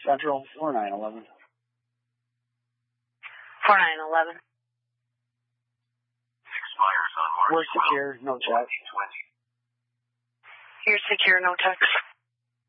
Central 4911. 4911. Expires on March. We're secure, no check. 2020. You're secure, no text.